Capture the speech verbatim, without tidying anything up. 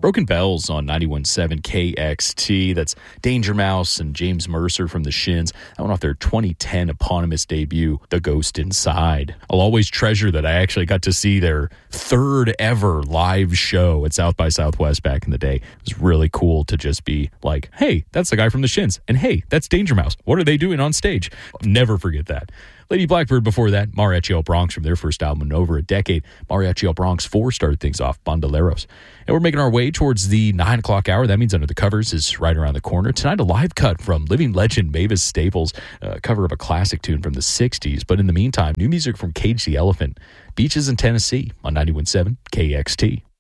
Broken Bells on ninety-one point seven K X T. That's Danger Mouse and James Mercer from the Shins. That went off their twenty ten eponymous debut, The Ghost Inside. I'll always treasure that I actually got to see their third ever live show at South by Southwest back in the day. It was really cool to just be like, hey, that's the guy from the Shins. And hey, that's Danger Mouse. What are they doing on stage? I'll never forget that. Lady Blackbird before that, Mariachi El Bronx from their first album in over a decade. Mariachi El Bronx four started things off, Bandoleros. And we're making our way towards the nine o'clock hour. That means Under the Covers is right around the corner. Tonight, a live cut from living legend Mavis Staples, a cover of a classic tune from the sixties. But in the meantime, new music from Cage the Elephant, Beaches in Tennessee on ninety-one point seven K X T.